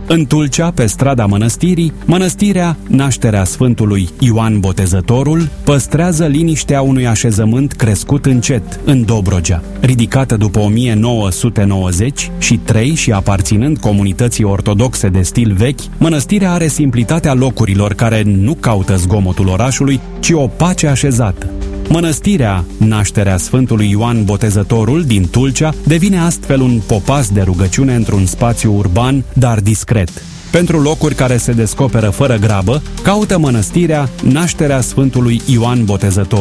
În Tulcea, pe strada Mănăstirii, mănăstirea Nașterea Sfântului Ioan Botezătorul păstrează liniștea unui așezământ crescut încet în Dobrogea. Ridicată după 1993 și aparținând comunității ortodoxe de stil vechi, mănăstirea are simplitatea locurilor care nu caută zgomotul orașului, ci o pace așezată. Mănăstirea Nașterea Sfântului Ioan Botezătorul din Tulcea devine astfel un popas de rugăciune într-un spațiu urban, dar discret. Pentru locuri care se descoperă fără grabă, caută mănăstirea Nașterea Sfântului Ioan Botezătorul.